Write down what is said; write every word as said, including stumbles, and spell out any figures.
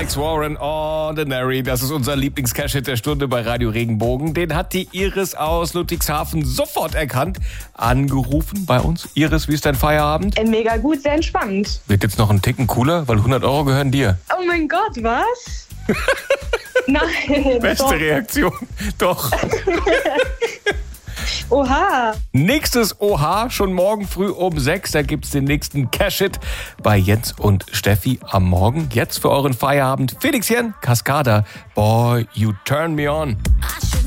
Alex Warren, Ordinary. Das ist unser Lieblings-Cash-Hit der Stunde bei Radio Regenbogen. Den hat die Iris aus Ludwigshafen sofort erkannt. Angerufen bei uns. Iris, wie ist dein Feierabend? Äh, mega gut, sehr entspannt. Wird jetzt noch ein Ticken cooler, weil hundert Euro gehören dir. Oh mein Gott, was? Nein. Beste doch. Reaktion. Doch. Oha. Nächstes Oha, schon morgen früh um sechs. Da gibt's den nächsten Cash-Hit bei Jens und Steffi am Morgen. Jetzt für euren Feierabend Felix Jen, Cascada, Boy, You Turn Me On.